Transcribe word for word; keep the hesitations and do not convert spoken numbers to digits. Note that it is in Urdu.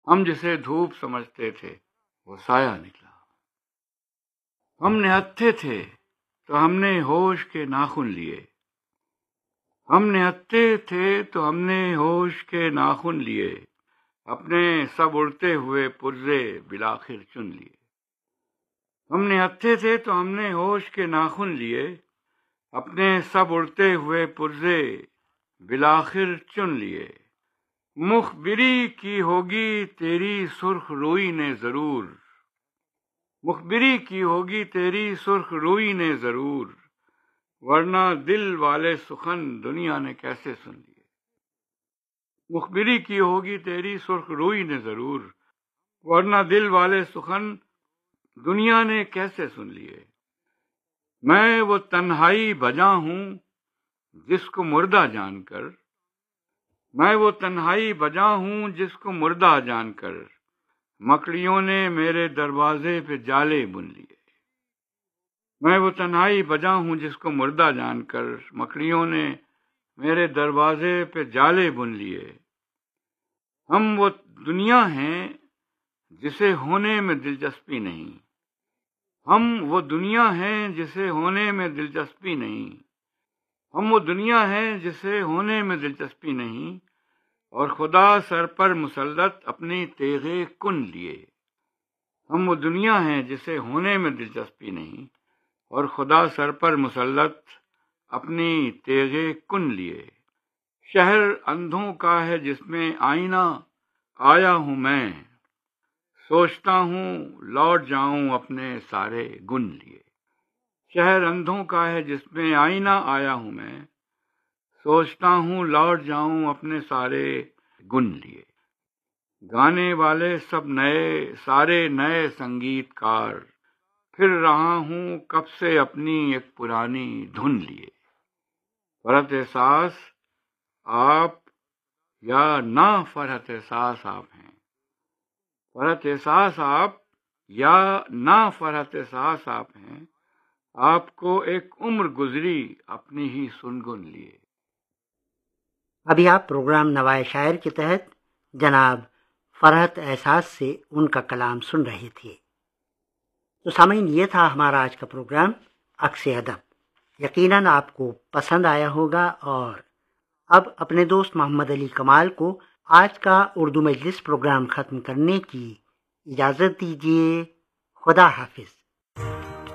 ہم جسے دھوپ سمجھتے تھے وہ سایہ نکلا، ہم نہتے تھے تو ہم نے ہوش کے ناخن لیے، ہم نہتے تھے تو ہم نے ہوش کے ناخن لیے، اپنے سب اڑتے ہوئے پرزے بالآخر چن لیے۔ ہم نہتے تھے تو ہم نے ہوش کے ناخن لیے، اپنے سب اڑتے ہوئے پرزے بالآخر چن لیے۔ مخبری کی ہوگی تیری سرخ روئی نے ضرور، مخبری کی ہوگی تیری سرخ روئی نے ضرور، ورنہ دل والے سخن دنیا نے کیسے سن لیے۔ مخبری کی ہوگی تیری سرخ روئی نے ضرور، ورنہ دل والے سخن دنیا نے کیسے سن لیے۔ میں وہ تنہائی بجا ہوں جس کو مردہ جان کر، میں وہ تنہائی بجا ہوں جس کو مردہ جان کر، مکڑیوں نے میرے دروازے پہ جالے بن لیے۔ میں وہ تنہائی بجا ہوں جس کو مردہ جان کر، مکڑیوں نے میرے دروازے پہ جالے بن لیے۔ ہم وہ دنیا ہیں جسے ہونے میں دلچسپی نہیں، ہم وہ دنیا ہیں جسے ہونے میں دلچسپی نہیں، ہم وہ دنیا ہیں جسے ہونے میں دلچسپی نہیں، اور خدا سر پر مسلط اپنی تیغے کن لیے۔ ہم وہ دنیا ہیں جسے ہونے میں دلچسپی نہیں، اور خدا سر پر مسلط اپنی تیغے کن لیے۔ شہر اندھوں کا ہے جس میں آئینہ آیا ہوں میں، سوچتا ہوں لوٹ جاؤں اپنے سارے گن لیے۔ شہر اندھوں کا ہے جس میں آئینہ آیا ہوں میں، سوچتا ہوں لوٹ جاؤں اپنے سارے گن لیے۔ گانے والے سب نئے، سارے نئے سنگیت کار، پھر رہا ہوں کب سے اپنی ایک پرانی دھن لیے۔ فرحت احساس آپ یا نہ فرحت احساس آپ ہیں، فرحت احساس آپ یا نہ فرحت احساس آپ ہیں، آپ کو ایک عمر گزری اپنی ہی سنگن لیے۔ ابھی آپ پروگرام نوائے شاعر کے تحت جناب فرحت احساس سے ان کا کلام سن رہے تھے۔ تو سامعین، یہ تھا ہمارا آج کا پروگرام عکس ادب۔ یقیناً آپ کو پسند آیا ہوگا، اور اب اپنے دوست محمد علی کمال کو آج کا اردو مجلس پروگرام ختم کرنے کی اجازت دیجیے۔ خدا حافظ۔